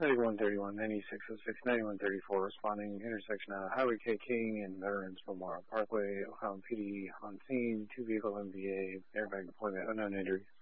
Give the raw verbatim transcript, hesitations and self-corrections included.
ninety-one thirty-one, ninety-six oh six, ninety-one thirty-four, responding intersection of Highway K King and Veterans Memorial Parkway, Oklahoma P D on scene, two vehicle M V A, airbag deployment, unknown injuries.